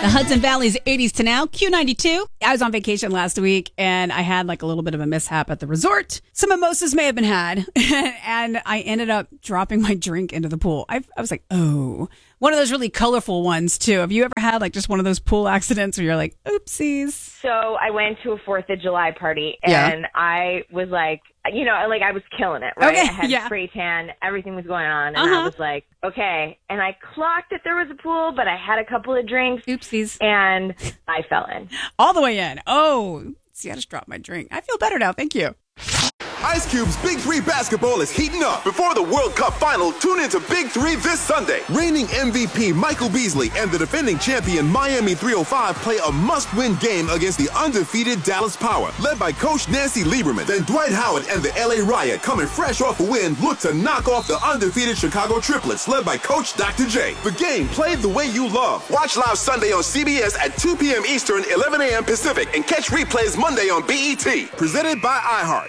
The Hudson Valley's 80s to now, Q92. I was on vacation last week and I had like a little bit of a mishap at the resort. Some mimosas may have been had and I ended up dropping my drink into the pool. I was like, oh, one of those really colorful ones too. Have you ever had like just one of those pool accidents where you're like, oopsies? So I went to a 4th of July party and I was like, you know, like I was killing it, right? Okay, I had spray tan, everything was going on, and I was like, okay. And I clocked that there was a pool, but I had a couple of drinks. Oopsies. And I fell in. All the way in. Oh, see, I just dropped my drink. I feel better now. Thank you. Ice Cube's Big 3 basketball is heating up. Before the World Cup final, tune into Big 3 this Sunday. Reigning MVP Michael Beasley and the defending champion Miami 305 play a must-win game against the undefeated Dallas Power, led by Coach Nancy Lieberman. Then Dwight Howard and the LA Riot, coming fresh off a win, look to knock off the undefeated Chicago Triplets, led by Coach Dr. J. The game played the way you love. Watch live Sunday on CBS at 2 p.m. Eastern, 11 a.m. Pacific, and catch replays Monday on BET. Presented by iHeart.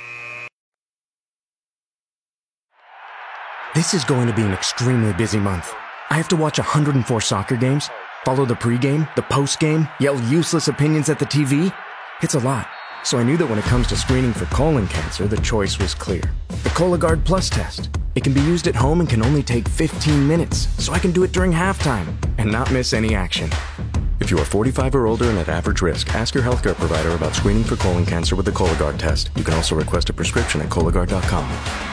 This is going to be an extremely busy month. I have to watch 104 soccer games, follow the pregame, the postgame, yell useless opinions at the TV. It's a lot. So I knew that when it comes to screening for colon cancer, the choice was clear. The Cologuard Plus test. It can be used at home and can only take 15 minutes, so I can do it during halftime and not miss any action. If you are 45 or older and at average risk, ask your healthcare provider about screening for colon cancer with the Cologuard test. You can also request a prescription at Cologuard.com.